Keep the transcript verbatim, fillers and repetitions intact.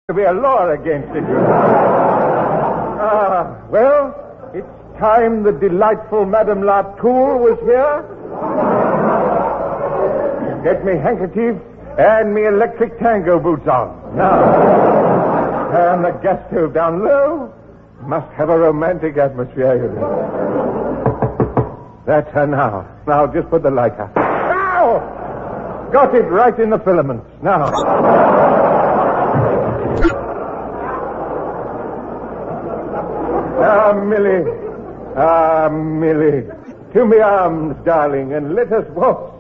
to be a law against it. Ah, well, it's time the delightful Madame Latour was here. Get me handkerchief and me electric tango boots on. Now, turn the gas stove down low. Must have a romantic atmosphere, you know. That's her now. Now, just put the light out. Ow! Got it right in the filaments. Now. Ah, Millie. Ah, Millie. To me arms, darling, and let us waltz